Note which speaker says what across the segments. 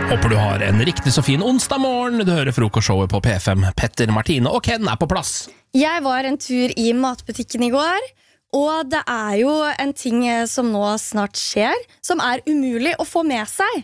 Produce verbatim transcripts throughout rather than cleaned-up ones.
Speaker 1: Håper du har en riktig så fin onsdag morgen. Du hører frokostshowet på P fem. Petter, Martine og Ken er på plass.
Speaker 2: Jeg var en tur i matbutikken i går, og det er jo en ting som nå snart skjer, som er umulig å få med seg.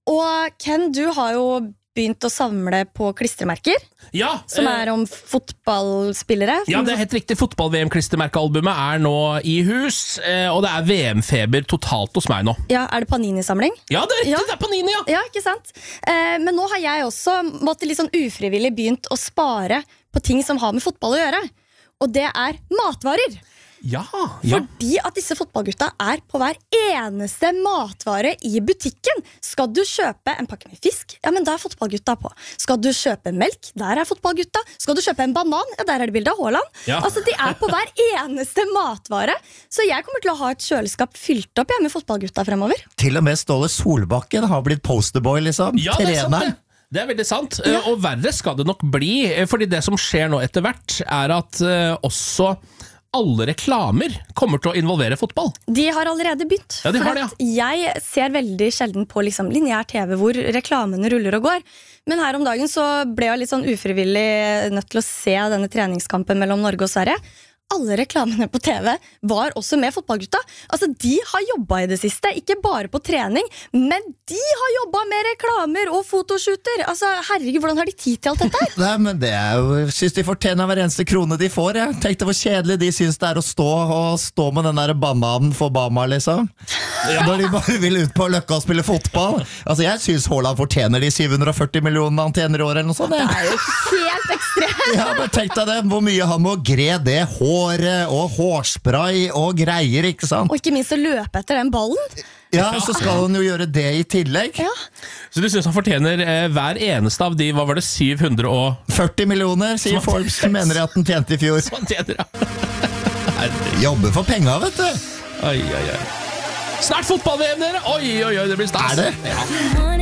Speaker 2: Og Ken, du har jo begynt å samle på klistremerker,
Speaker 1: ja,
Speaker 2: som
Speaker 1: eh,
Speaker 2: er om fotballspillere.
Speaker 1: Ja, det er helt riktig. Fotball-V M-klistremerkealbumet er nå i hus, eh, og det er V M-feber totalt hos meg nå.
Speaker 2: Ja, er det Panini-samling?
Speaker 1: Ja, det er riktig,
Speaker 2: Ja.
Speaker 1: det er Panini, ja.
Speaker 2: Ja, ikke sant? Eh, men nå har jeg også måtte litt sånn ufrivillig begynt å spare på ting som har med fotball å gjøre. Og det er matvarer.
Speaker 1: Ja, ja.
Speaker 2: Fordi at disse fotballgutta er på hver eneste matvare i butikken. Skal du kjøpe en pakke med fisk, ja, men da er fotballgutta på. Skal du kjøpe melk, der er fotballgutta. Skal du kjøpe en banan, ja, der er det bilde av Haaland.
Speaker 1: Ja.
Speaker 2: Altså, de er på hver eneste matvare. Så jeg kommer til å ha et kjøleskap fylt opp, ja, med fotballgutta fremover.
Speaker 3: Til og med Ståle Solbakken har blitt posterboy, liksom.
Speaker 1: Ja, det er sant,
Speaker 3: Treneren.
Speaker 1: det. Det er veldig sant,
Speaker 2: Ja.
Speaker 1: og verre skal det nok bli, fordi det som skjer nå etter hvert er at uh, også alle reklamer kommer til å involvere fotball.
Speaker 2: De har allerede begynt.
Speaker 1: Ja, de har
Speaker 2: for
Speaker 1: det,
Speaker 2: at jeg ser veldig sjelden på liksom, lineær T V hvor reklamene ruller og går. Men her om dagen så ble jeg litt sånn ufrivillig nødt til å se denne treningskampen mellom Norge og Sverige. Alle reklamene på T V var også med fotballgutta. Altså, de har jobbet i det siste, ikke bare på trening, men de har jobbet med reklamer og fotoshooter. Altså, herregud, hvordan har de tid til alt dette her?
Speaker 3: Nei, men det er jo, jeg synes de fortjener hver eneste krone de får. Jeg tenkte hvor kjedelig de synes det er å stå og stå med den der bananen for Bama, liksom.
Speaker 1: Ja.
Speaker 3: Når de bare vil ut på Løkka og spille fotball. Altså, jeg synes Haaland fortjener de syv hundre og førti millionene han tjener i år, eller noe sånt.
Speaker 2: Det
Speaker 3: Ja,
Speaker 2: er jo helt ekstremt.
Speaker 3: ja men tenk deg det, hvor mye han må gre det håret og hårspray og greier, ikke sant?
Speaker 2: Og ikke minst å løpe etter den ballen.
Speaker 3: Ja, så skal han jo gjøre det i tillegg.
Speaker 2: Ja.
Speaker 1: Så du synes han fortjener eh, hver eneste av de, hva var det, syv hundre og...
Speaker 3: førti millioner, sier Forbes, mener at den tjente i fjor.
Speaker 1: Sånn tjener, ja. Herregud.
Speaker 3: Jobber for penga, vet du.
Speaker 1: Oi, oi, oi. Snart fotball-V M, dere! Oi, oi, oi, det blir stas.
Speaker 3: Er det?
Speaker 1: Ja.